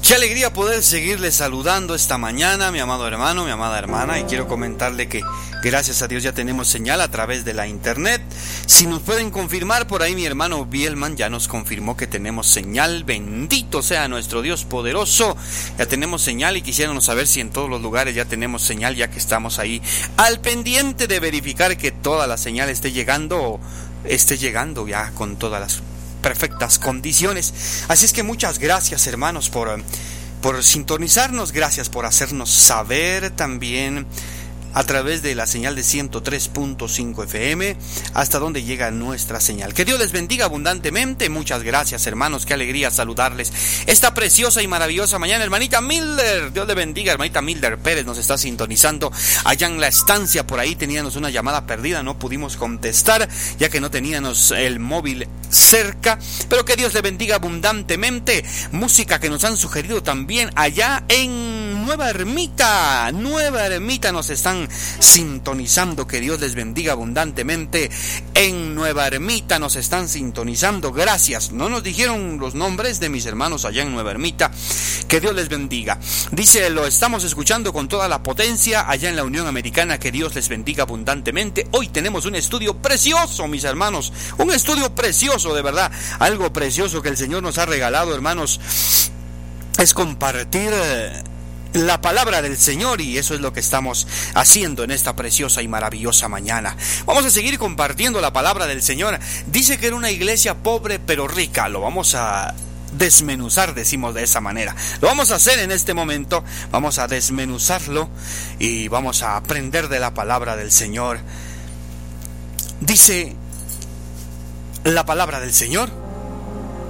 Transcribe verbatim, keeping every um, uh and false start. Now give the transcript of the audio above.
Qué alegría poder seguirle saludando esta mañana, mi amado hermano, mi amada hermana, y quiero comentarle que gracias a Dios ya tenemos señal a través de la internet. Si nos pueden confirmar, por ahí mi hermano Bielman ya nos confirmó que tenemos señal. Bendito sea nuestro Dios poderoso. Ya tenemos señal y quisiéramos saber si en todos los lugares ya tenemos señal, ya que estamos ahí al pendiente de verificar que toda la señal esté llegando, esté llegando ya con todas las perfectas condiciones. Así es que muchas gracias, hermanos, por, por sintonizarnos. Gracias por hacernos saber también a través de la señal de ciento tres punto cinco F M hasta donde llega nuestra señal. Que Dios les bendiga abundantemente. Muchas gracias, hermanos. Qué alegría saludarles esta preciosa y maravillosa mañana. Hermanita Milder, Dios le bendiga. Hermanita Milder Pérez nos está sintonizando allá en la estancia. Por ahí teníamos una llamada perdida, no pudimos contestar ya que no teníamos el móvil cerca, pero que Dios le bendiga abundantemente. Música que nos han sugerido también allá en Nueva Ermita. Nueva Ermita nos están sintonizando. Que Dios les bendiga abundantemente. En Nueva Ermita nos están sintonizando. Gracias. No nos dijeron los nombres de mis hermanos allá en Nueva Ermita. Que Dios les bendiga. Dice, lo estamos escuchando con toda la potencia allá en la Unión Americana. Que Dios les bendiga abundantemente. Hoy tenemos un estudio precioso, mis hermanos. Un estudio precioso, de verdad. Algo precioso que el Señor nos ha regalado, hermanos. Es compartir la palabra del Señor, y eso es lo que estamos haciendo en esta preciosa y maravillosa mañana. Vamos a seguir compartiendo la palabra del Señor. Dice que era una iglesia pobre pero rica. Lo vamos a desmenuzar, decimos de esa manera. Lo vamos a hacer en este momento. Vamos a desmenuzarlo y vamos a aprender de la palabra del Señor. Dice la palabra del Señor: